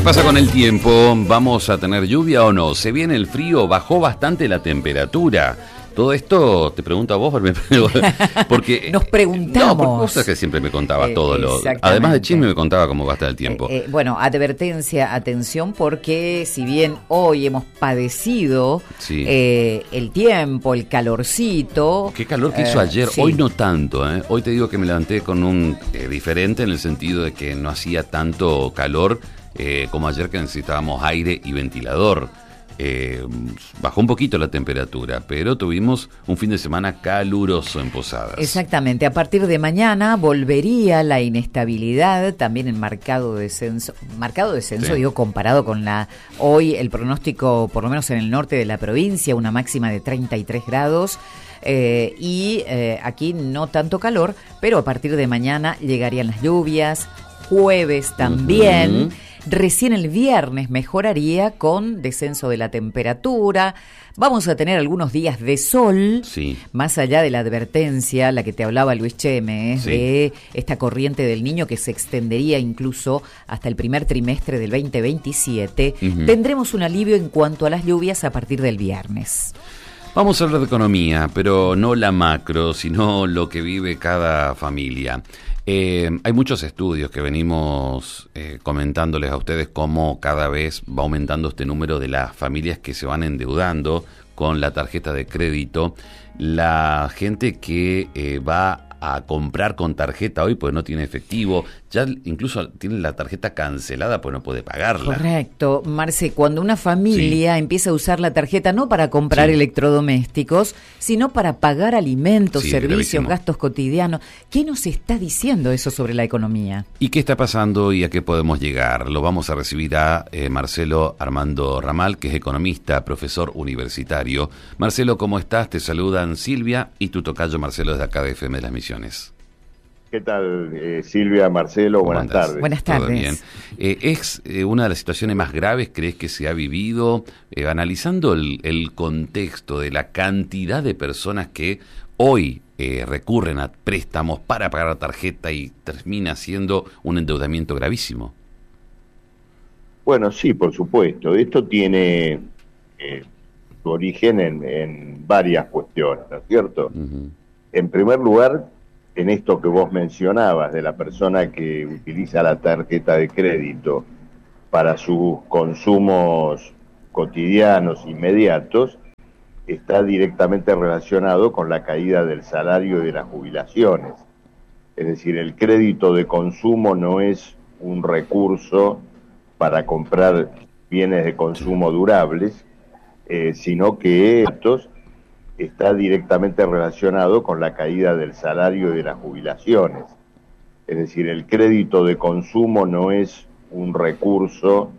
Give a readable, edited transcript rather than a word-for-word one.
pasa con el tiempo? ¿Vamos a tener lluvia o no? ¿Se viene el frío? ¿Bajó bastante la temperatura? Todo esto te pregunto a vos, porque nos preguntamos. No, por cosas que siempre me contabas todo lo. Además de chisme me contaba cómo va a estar el tiempo. Bueno, advertencia, atención, porque si bien hoy hemos padecido el tiempo, el calorcito. Qué calor que hizo ayer, sí. Hoy no tanto, Hoy te digo que me levanté con un diferente en el sentido de que no hacía tanto calor como ayer, que necesitábamos aire y ventilador. Bajó un poquito la temperatura, pero tuvimos un fin de semana caluroso en Posadas. Exactamente, a partir de mañana volvería la inestabilidad, también en marcado descenso, sí. Digo, comparado con hoy el pronóstico, por lo menos en el norte de la provincia, una máxima de 33 grados. Aquí no tanto calor, pero a partir de mañana llegarían las lluvias, jueves también. Recién el viernes mejoraría con descenso de la temperatura. Vamos a tener algunos días de sol, sí. Más allá de la advertencia, la que te hablaba Luis Cheme, sí. De esta corriente del Niño que se extendería incluso hasta el primer trimestre del 2027. Tendremos un alivio en cuanto a las lluvias a partir del viernes. Vamos a hablar de economía, pero no la macro, sino lo que vive cada familia. Hay muchos estudios que venimos comentándoles a ustedes cómo cada vez va aumentando este número de las familias que se van endeudando con la tarjeta de crédito. La gente que va a comprar con tarjeta hoy pues no tiene efectivo, ya incluso tiene la tarjeta cancelada pues no puede pagarla. Correcto, Marce, cuando una familia empieza a usar la tarjeta no para comprar electrodomésticos, sino para pagar alimentos, servicios, gastos cotidianos, ¿qué nos está diciendo eso sobre la economía? ¿Y qué está pasando y a qué podemos llegar? Lo vamos a recibir a Marcelo Armando Ramal, que es economista, profesor universitario. Marcelo, ¿cómo estás? Te saludan Silvia y tu tocayo Marcelo desde acá de FM de las Misiones. ¿Qué tal, Silvia, Marcelo? Buenas tardes. Buenas tardes. Bien. ¿Es una de las situaciones más graves, crees, que se ha vivido? Analizando el contexto de la cantidad de personas que hoy recurren a préstamos para pagar la tarjeta y termina siendo un endeudamiento gravísimo. Bueno, sí, por supuesto. Esto tiene su origen en varias cuestiones, ¿no es cierto? En primer lugar, en esto que vos mencionabas de la persona que utiliza la tarjeta de crédito para sus consumos cotidianos inmediatos, está directamente relacionado con la caída del salario y de las jubilaciones. Es decir, el crédito de consumo no es un recurso para comprar bienes de consumo durables, sino que estos está directamente relacionado con la caída del salario y de las jubilaciones. Es decir, el crédito de consumo no es un recurso